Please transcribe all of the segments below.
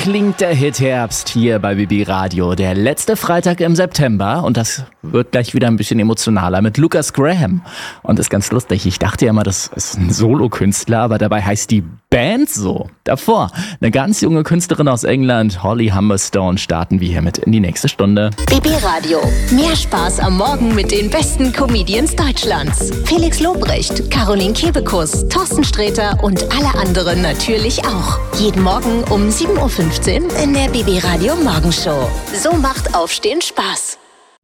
klingt der Hit-Herbst hier bei BB Radio. Der letzte Freitag im September und das wird gleich wieder ein bisschen emotionaler mit Lucas Graham. Und das ist ganz lustig. Ich dachte ja immer, das ist ein Solokünstler, aber dabei heißt die Band so. Davor eine ganz junge Künstlerin aus England, Holly Humberstone, starten wir hiermit in die nächste Stunde. BB Radio. Mehr Spaß am Morgen mit den besten Comedians Deutschlands. Felix Lobrecht, Caroline Kebekus, Thorsten Sträter und alle anderen natürlich auch. Jeden Morgen um 7.15 Uhr in der BB Radio Morgenshow. So macht Aufstehen Spaß.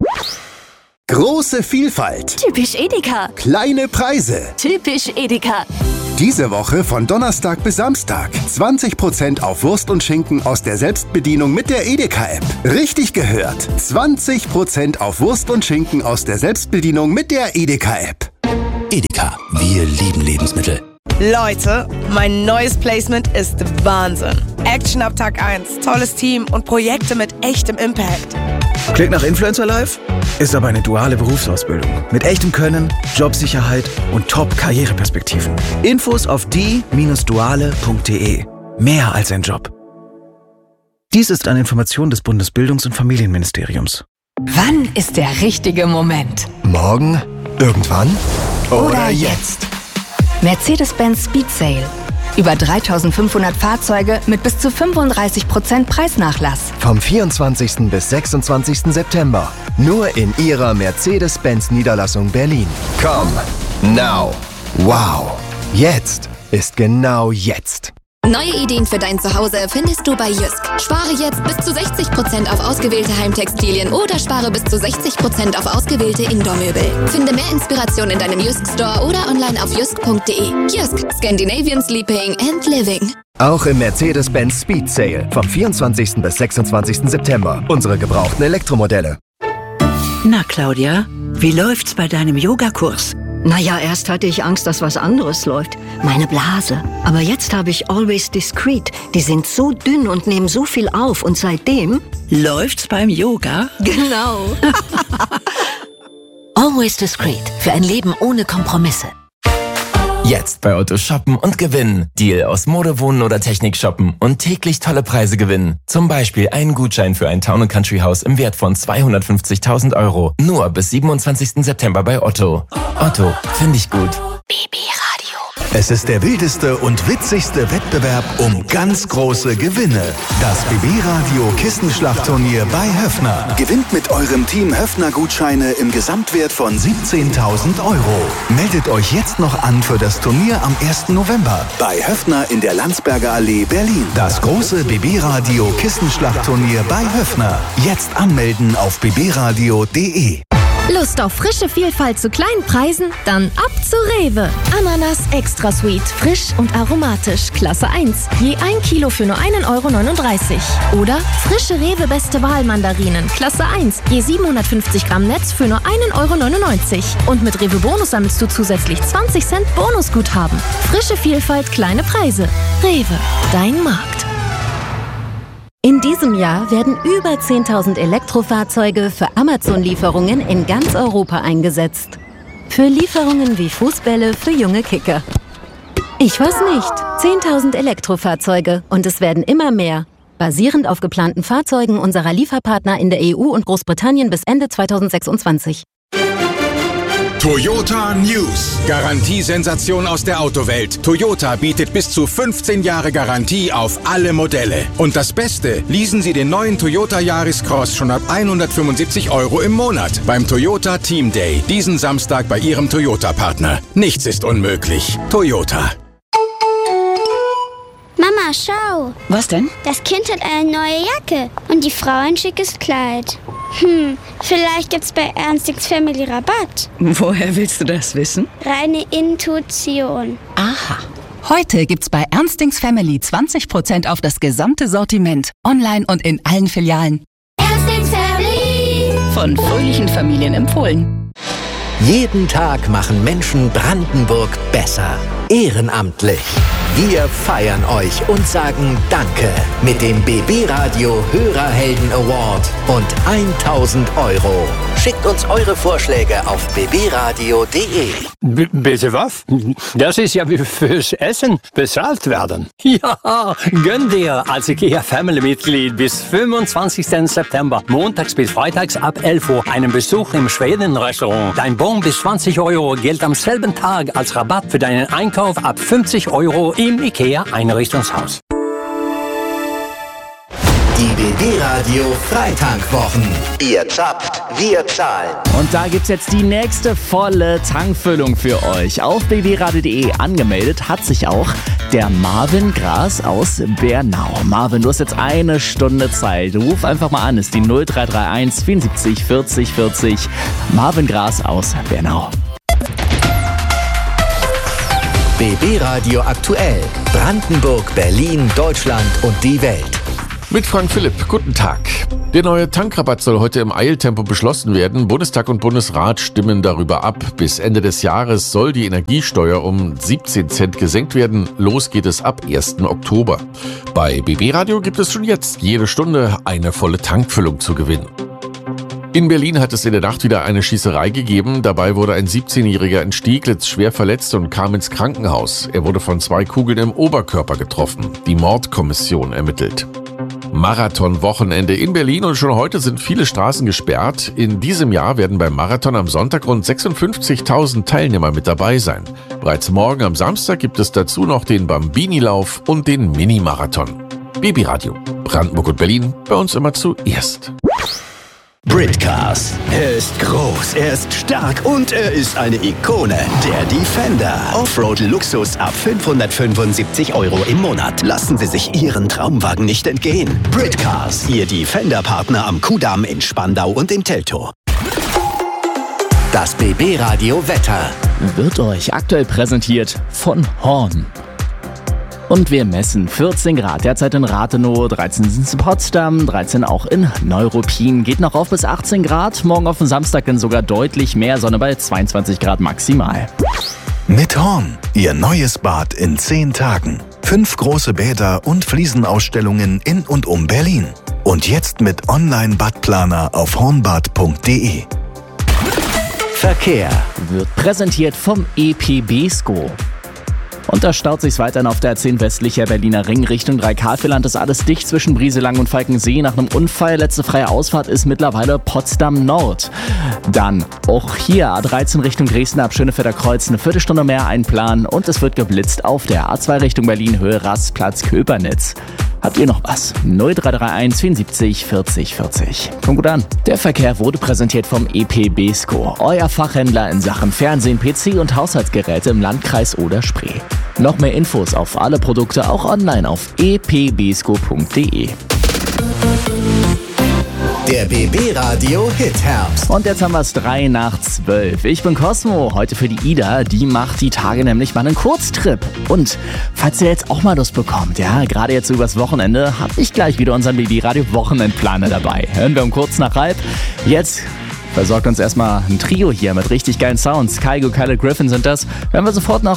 Große Vielfalt. Typisch Edeka. Kleine Preise. Typisch Edeka. Diese Woche von Donnerstag bis Samstag 20% auf Wurst und Schinken aus der Selbstbedienung mit der Edeka-App. Richtig gehört. 20% auf Wurst und Schinken aus der Selbstbedienung mit der Edeka-App. Edeka, wir lieben Lebensmittel. Leute, mein neues Placement ist Wahnsinn. Action ab Tag 1, tolles Team und Projekte mit echtem Impact. Klingt nach Influencer Life? Ist aber eine duale Berufsausbildung. Mit echtem Können, Jobsicherheit und Top-Karriereperspektiven. Infos auf die-duale.de. Mehr als ein Job. Dies ist eine Information des Bundesbildungs- und Familienministeriums. Wann ist der richtige Moment? Morgen? Irgendwann? Oder jetzt? Mercedes-Benz Speed Sale. Über 3.500 Fahrzeuge mit bis zu 35% Preisnachlass. Vom 24. bis 26. September. Nur in Ihrer Mercedes-Benz-Niederlassung Berlin. Come now. Wow. Jetzt ist genau jetzt. Neue Ideen für dein Zuhause findest du bei Jysk. Spare jetzt bis zu 60% auf ausgewählte Heimtextilien oder spare bis zu 60% auf ausgewählte Indoor-Möbel. Finde mehr Inspiration in deinem Jysk Store oder online auf jysk.de. Jysk, Scandinavian Sleeping and Living. Auch im Mercedes-Benz Speed Sale vom 24. bis 26. September. Unsere gebrauchten Elektromodelle. Na Claudia, wie läuft's bei deinem Yogakurs? Naja, erst hatte ich Angst, dass was anderes läuft. Meine Blase. Aber jetzt habe ich Always Discreet. Die sind so dünn und nehmen so viel auf. Und seitdem... Läuft's beim Yoga? Genau. Always Discreet. Für ein Leben ohne Kompromisse. Jetzt bei Otto shoppen und gewinnen. Deal aus Mode, Wohnen oder Technik shoppen und täglich tolle Preise gewinnen. Zum Beispiel einen Gutschein für ein Town & Country Haus im Wert von 250.000 €. Nur bis 27. September bei Otto. Otto, finde ich gut. BB Radio. Es ist der wildeste und witzigste Wettbewerb um ganz große Gewinne. Das BB Radio Kissenschlachtturnier bei Höffner. Gewinnt mit eurem Team Höffner Gutscheine im Gesamtwert von 17.000 €. Meldet euch jetzt noch an für das Turnier am 1. November bei Höffner in der Landsberger Allee, Berlin. Das große BB Radio Kissenschlachtturnier bei Höffner. Jetzt anmelden auf bbradio.de. Lust auf frische Vielfalt zu kleinen Preisen? Dann ab zu Rewe. Ananas Extra Sweet, frisch und aromatisch, Klasse 1. Je 1 Kilo für nur 1,39 €. Oder frische Rewe Beste Wahl Mandarinen, Klasse 1. Je 750 Gramm Netz für nur 1,99 €. Und mit Rewe Bonus sammelst du zusätzlich 20 Cent Bonusguthaben. Frische Vielfalt, kleine Preise. Rewe, dein Markt. In diesem Jahr werden über 10.000 Elektrofahrzeuge für Amazon-Lieferungen in ganz Europa eingesetzt. Für Lieferungen wie Fußbälle für junge Kicker. Ich weiß nicht. 10.000 Elektrofahrzeuge und es werden immer mehr. Basierend auf geplanten Fahrzeugen unserer Lieferpartner in der EU und Großbritannien bis Ende 2026. Toyota News. Garantiesensation aus der Autowelt. Toyota bietet bis zu 15 Jahre Garantie auf alle Modelle. Und das Beste, leasen Sie den neuen Toyota Yaris Cross schon ab 175 € im Monat beim Toyota Team Day. Diesen Samstag bei Ihrem Toyota-Partner. Nichts ist unmöglich. Toyota. Mama, schau. Was denn? Das Kind hat eine neue Jacke und die Frau ein schickes Kleid. Vielleicht gibt's bei Ernstings Family Rabatt. Woher willst du das wissen? Reine Intuition. Aha. Heute gibt's bei Ernstings Family 20% auf das gesamte Sortiment. Online und in allen Filialen. Ernstings Family. Von fröhlichen Familien empfohlen. Jeden Tag machen Menschen Brandenburg besser. Ehrenamtlich. Wir feiern euch und sagen Danke mit dem BB Radio Hörerhelden Award und 1.000 €. Schickt uns eure Vorschläge auf bbradio.de. Bitte was? Das ist ja wie fürs Essen bezahlt werden. Ja, gönn dir als IKEA-Family-Mitglied bis 25. September, montags bis freitags ab 11 Uhr, einen Besuch im Schweden-Restaurant. Dein Bon bis 20 € gilt am selben Tag als Rabatt für deinen Einkauf ab 50 € im IKEA-Einrichtungshaus. Die BB Radio Freitankwochen. Ihr zappt, wir zahlen. Und da gibt's jetzt die nächste volle Tankfüllung für euch. Auf bbradio.de angemeldet hat sich auch der Marvin Gras aus Bernau. Marvin, du hast jetzt 1 Stunde Zeit. Ruf einfach mal an, ist die 0331 74 40 40. Marvin Gras aus Bernau. BB Radio aktuell. Brandenburg, Berlin, Deutschland und die Welt. Mit Frank Philipp, guten Tag. Der neue Tankrabatt soll heute im Eiltempo beschlossen werden. Bundestag und Bundesrat stimmen darüber ab. Bis Ende des Jahres soll die Energiesteuer um 17 Cent gesenkt werden. Los geht es ab 1. Oktober. Bei BB Radio gibt es schon jetzt jede Stunde eine volle Tankfüllung zu gewinnen. In Berlin hat es in der Nacht wieder eine Schießerei gegeben. Dabei wurde ein 17-Jähriger in Steglitz schwer verletzt und kam ins Krankenhaus. Er wurde von 2 Kugeln im Oberkörper getroffen. Die Mordkommission ermittelt. Marathon-Wochenende in Berlin und schon heute sind viele Straßen gesperrt. In diesem Jahr werden beim Marathon am Sonntag rund 56.000 Teilnehmer mit dabei sein. Bereits morgen am Samstag gibt es dazu noch den Bambini-Lauf und den Mini-Marathon. BB Radio, Brandenburg und Berlin, bei uns immer zuerst. Britcars. Er ist groß, er ist stark und er ist eine Ikone. Der Defender. Offroad-Luxus ab 575 € im Monat. Lassen Sie sich Ihren Traumwagen nicht entgehen. Britcars. Ihr Defender-Partner am Kudamm in Spandau und in Teltow. Das BB Radio Wetter wird euch aktuell präsentiert von Horn. Und wir messen 14 Grad, derzeit in Rathenow, 13 sind es in Potsdam, 13 auch in Neuruppin. Geht noch auf bis 18 Grad, morgen auf den Samstag dann sogar deutlich mehr Sonne bei 22 Grad maximal. Mit Horn, Ihr neues Bad in 10 Tagen. 5 große Bäder und Fliesenausstellungen in und um Berlin. Und jetzt mit Online-Badplaner auf hornbad.de. Verkehr wird präsentiert vom EPB-SCO. Und da staut sich's weiterhin auf der A10 westlicher Berliner Ring Richtung Dreikarfeland. Ist alles dicht zwischen Brieselang und Falkensee. Nach einem Unfall, letzte freie Ausfahrt ist mittlerweile Potsdam Nord. Dann auch hier A13 Richtung Dresden ab Schönefelder Kreuz eine Viertelstunde mehr einplanen. Und es wird geblitzt auf der A2 Richtung Berlin Höhe Rastplatz Köpernitz. Habt ihr noch was? 0331 74 40 40. Kommt gut an. Der Verkehr wurde präsentiert vom EPB-SCO. Euer Fachhändler in Sachen Fernsehen, PC und Haushaltsgeräte im Landkreis Oder-Spree. Noch mehr Infos auf alle Produkte auch online auf epbsco.de. Der BB Radio Hit Herbst. Und jetzt haben wir es 3 nach 12. Ich bin Cosmo, heute für die Ida. Die macht die Tage nämlich mal einen Kurztrip. Und falls ihr jetzt auch mal Lust bekommt, ja, gerade jetzt übers Wochenende, habe ich gleich wieder unseren BB Radio Wochenendplaner dabei. Hören wir um kurz nach halb. Jetzt versorgt uns erstmal ein Trio hier mit richtig geilen Sounds. Kygo, Kyle Griffin sind das. Hören wir sofort noch